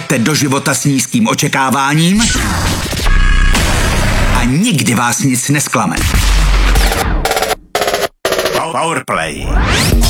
Jeďte do života s nízkým očekáváním a nikdy vás nic nesklame. Powerplay.